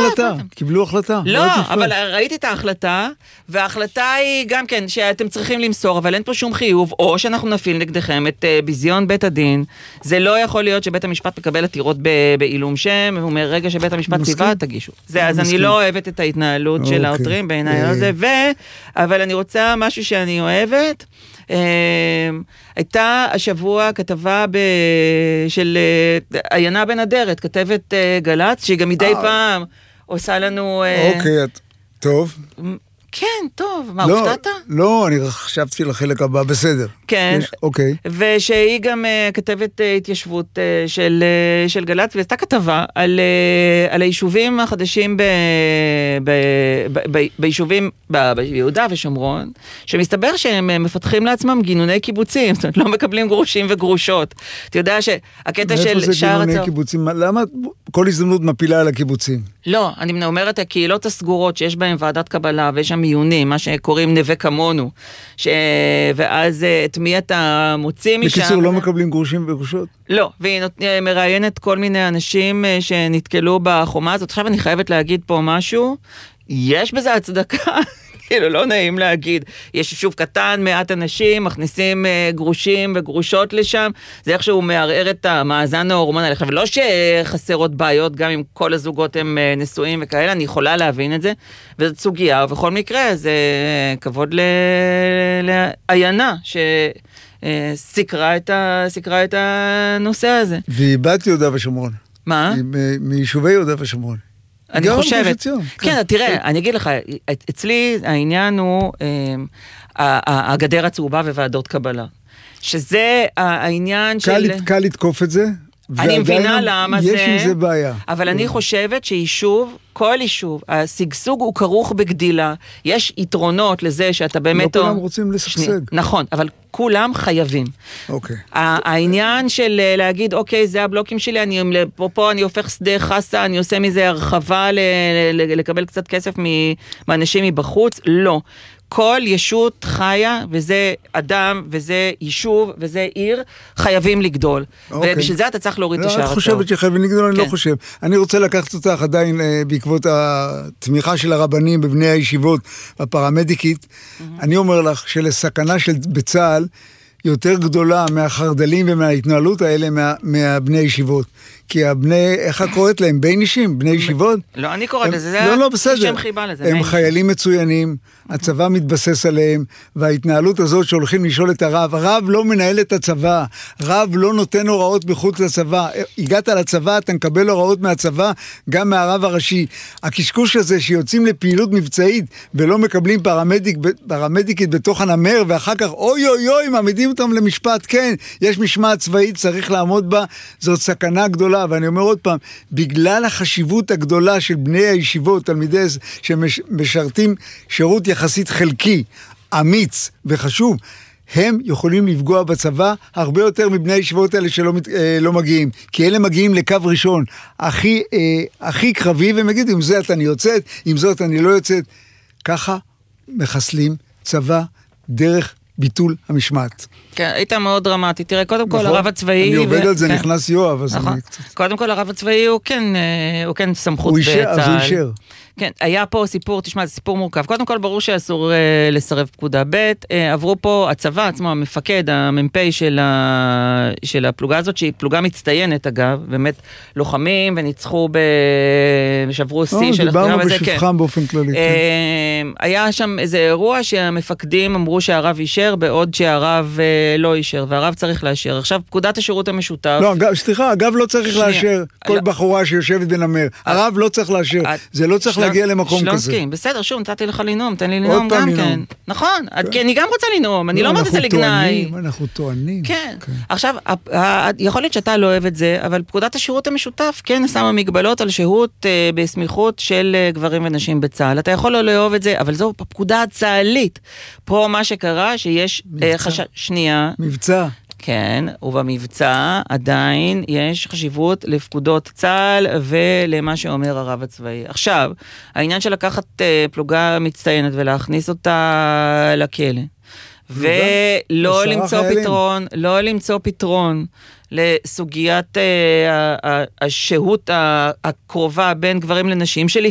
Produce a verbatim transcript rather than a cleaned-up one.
החלטה, קיבלו החלטה. לא, אבל ראיתי את ההחלטה, וההחלטה היא גם כן שאתם צריכים למסור, אבל אין פה שום חיוב, או שאנחנו נפיל נגדכם את ביזיון בית הדין. זה לא יכול להיות שבית המשפט מקבל עתירות בעילום שם, הוא אומר, רגע שבית המשפט ציווה, תגישו. זה, אז אני לא אוהבת את ההתנהלות של העותרים בעיניי הזה, ו... אבל אני רוצה משהו שאני אוהבת, הייתה השבוע כתבה של עיינה בן אדרת, כתבת גלץ, שהיא גם מדי פעם עושה לנו... אוקיי, טוב. כן, טוב. מה, הופתעת? לא, אני חשבתי לחלק הבא, בסדר. כן. אוקיי. ושהיא גם כתבת התיישבות של גלץ, ועשתה כתבה על היישובים החדשים ביישובים ביהודה ושומרון, שמסתבר שהם מפתחים לעצמם גינוני קיבוצים, זאת אומרת, לא מקבלים גרושים וגרושות. אתה יודע שהקטע של שער הצהוב... איפה זה גינוני קיבוצים? למה כל הזדמנות מפילה על הקיבוצים? לא, אני אומרת, הקהילות הסגורות שיש בהן ועדת קבלה, ויש שם מיונים, מה שקוראים נווה כמונו, ש... ואז את מי אתה מוציא משם... בקיצור, לא מקבלים גרושים וגרושות? לא, והיא נות... מראיינת כל מיני אנשים שנתקלו בחומה הזאת. עכשיו אני חייבת להגיד פה משהו, יש בזה הצדקה, כאילו לא נעים להגיד, יש יישוב קטן, מעט אנשים, מכניסים גרושים וגרושות לשם, זה איכשהו מערער את המאזן ההורמונלי, ולא שחסרות בעיות, גם אם כל הזוגות הם נשואים וכאלה, אני יכולה להבין את זה, וזאת סוגיה, ובכל מקרה, זה כבוד לעיינה, שסקרה את, ה... סקרה את הנושא הזה. והיא בת יהודה ושומרון. מה? מיישובי יהודה ושומרון. אני חושבת, כן, תראה, אני אגיד לך, אצלי העניין הוא הגדר הצהובה וועדות קבלה, שזה העניין של... קל לתקוף את זה, אני מבינה למה זה... יש עם זה בעיה. אבל אני חושבת שיישוב, כל יישוב, הסגסוג הוא כרוך בגדילה, יש יתרונות לזה שאתה באמת... לא כולם רוצים לסגסג. נכון, אבל כולם חייבים. אוקיי. העניין של להגיד, אוקיי, זה הבלוקים שלי, אני, פה, פה אני הופך שדה חסה, אני עושה מזה הרחבה לקבל קצת כסף מאנשים מבחוץ, לא. כל ישות חיה, וזה אדם, וזה יישוב, וזה עיר, חייבים לגדול. ובשביל זה אתה צריך להוריד את השער. את חושבת שחייבים לגדול? אני לא חושב. אני רוצה לקחת אותך עדיין בעקבות התמיכה של הרבנים בבני הישיבות, הפרמדיקית. אני אומר לך שלסכנה של בצה"ל, יותר גדולה מהחרדלים ומההתנהלות האלה מהבני הישיבות. כי הבני, איך את קוראת להם? בין אישים? בני ישיבות? לא, אני קוראת לזה. לא, לא, בסדר. הם חיילים מצוינים, הצבא מתבסס עליהם, וההתנהלות הזאת שהולכים לשאול את הרב, הרב לא מנהל את הצבא, רב לא נותן הוראות בחוץ לצבא, הגעת לצבא, אתה מקבל הוראות מהצבא, גם מהרב הראשי. הקשקוש הזה שיוצאים לפעילות מבצעית, ולא מקבלים פרמדיק, פרמדיקית בתוך הנמר, ואחר כך, אוי אוי אוי, מעמידים אותם למשפט, כן, יש משמעת צבאית, צריך לעמוד בה, זאת סכנה גדולה, ואני אומר עוד פעם, בגלל החשיבות הגדולה של בני הישיבות, תלמידי שמשרתים שירות יחסית חלקי, אמיץ וחשוב, הם יכולים לפגוע בצבא הרבה יותר מבני הישיבות האלה שלא אה, לא מגיעים, כי אלה מגיעים לקו ראשון, הכי, אה, הכי קרבי, והם יגידו, עם זה אני יוצאת, עם זאת אני לא יוצאת. ככה מחסלים צבא דרך ביטול המשמעת. כן, היית מאוד דרמטי. תראה, קודם כל הרב הצבאי... אני עובד על זה, נכנס יואב, אז אני קצת... קודם כל הרב הצבאי הוא כן סמכות בצה"ל. הוא אישר, אז הוא אישר. כן, היה פה סיפור, תשמע, זה סיפור מורכב. קודם כל, ברור שאסור לסרב פקודה ב', עברו פה הצבא עצמו, המפקד, המ"פ של, ה... של הפלוגה הזאת, שהיא פלוגה מצטיינת, אגב, באמת לוחמים וניצחו בשברו שיא של החתימה. דיברנו בשבחם באופן כללי. היה שם איזה אירוע שהמפקדים אמרו שהרב אישר, בעוד שהרב לא אישר, והרב צריך לאשר. עכשיו, פקודת השירות המשותף... לא, סליחה, אגב לא צריך לאשר כל בחורה שיושבת בנמר. הרב לא צריך לאשר. זה לא צריך להגיע למקום כזה. שלונסקי, בסדר, שוב, נתתי לך לנאום, תן לי לנאום גם כן. נכון, כי אני גם רוצה לנאום, אני לא אומרת את זה לגנאי. אנחנו טוענים. כן. עכשיו, יכול להיות שאתה לא אוהב את זה, אבל פקודת השירות המשותף כן שמה מגבלות על שהות בסמיכות של גברים ונשים בצה"ל. אתה יכול לא לאהוב את זה, אבל זו פקודה צה"לית. פה מה שקרה, שיש חשש... שנייה. מבצע. כן, ובמבצע עדיין יש חשיבות לפקודות צה"ל ולמה שאומר הרב הצבאי. עכשיו, העניין של לקחת פלוגה מצטיינת ולהכניס אותה לכלא, ולא למצוא פתרון, לא למצוא פתרון לסוגיית השהות הקרובה בין גברים לנשים,